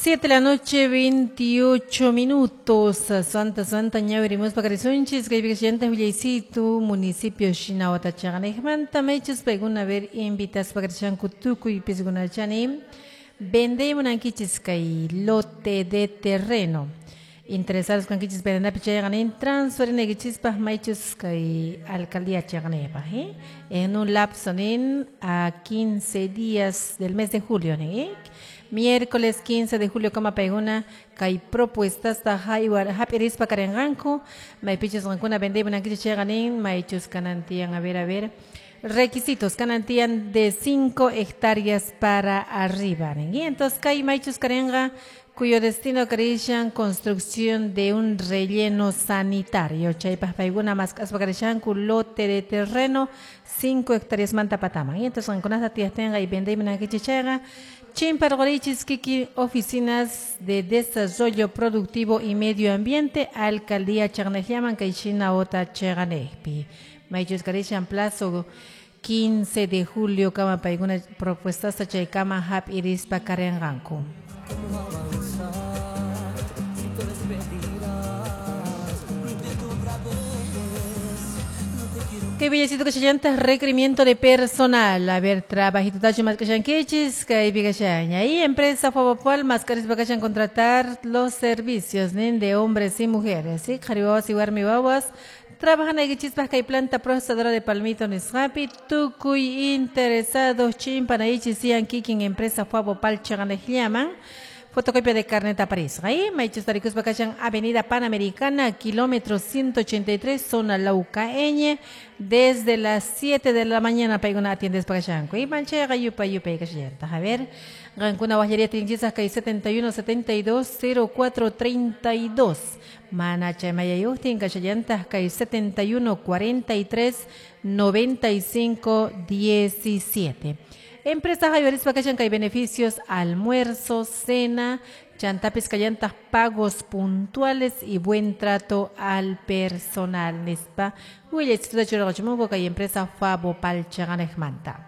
7 de la noche, 28 minutos. Santa ñaverimos pacarisunchis, que vigentes Villaycito, municipio Xinawata Chaganejmanta, mechos peguna ver invitas pacarishan kutuku y pisguna chanim. Vendemos nanquichis kai lote de terreno. Interesados con quichis perenda pichayanin transfer negichis pa maichus kai alcaldía chaganepa, en un lapso a 15 días del mes de julio, miércoles 15 de julio como peguna kai propuestas ta haiwar hapiris pa karenganko mai pichus rancuna vendemos nanquichis chaganin maichus canantian a ver requisitos canantian de 5 hectáreas para arriba, y entonces kai maichus karenga cuyo destino carechan construcción de un relleno sanitario. Chaypas paiguna más carechan con lote de terreno 5 hectáreas manta patama. Y entonces con esta tía tenga y vende mina que chichaga. Chimpargorichis kiki oficinas de desarrollo productivo y medio ambiente alcaldía Chagnejiaman Kaishina Ota Chaganepi. Maychus carechan plazo 15 de julio kama paiguna propuestas chaykama hap iris pa karenganku. Que bellecito que llantas requerimiento de personal. A ver, trabajito tacho más que chanquichis, que hay bigachaña. Y empresa Fobopal más que les contratar los servicios de hombres y mujeres. Sí, Jaribos y Guarmibaguas. Trabajan en chispas que hay planta procesadora de palmito Nesrapi. Tucuy interesados chimpanayichis y anquiquín empresa Fobopal Chaganejliaman. Fotocopia de carnet a París. Ahí, Maichus Taricus Bacachan, Avenida Panamericana, kilómetro 183, zona Laucaeñe, desde las 7 de la mañana, Paiguna atiendes Bacachan. Y Manchega, Yupa, a ver, Gancuna Guajería Tinchizas, Kay 71 72 04 32. Manacha Mayayustin, Cachayantas, Kay 71 43 95 17. Empresas Ayuaris Bacachan que hay beneficios, almuerzo, cena, chantapis callantas, pagos puntuales y buen trato al personal. Nespa, Huile, Instituto de Chorogachumungo, que hay empresa Fabo Palchaganejmanta.